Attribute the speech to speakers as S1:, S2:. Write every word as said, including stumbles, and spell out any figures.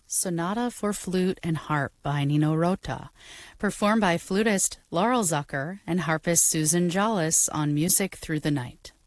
S1: Sonata for Flute and Harp by Nino Rota, performed by flutist Laurel Zucker and harpist Susan Jollis on Music Through the Night.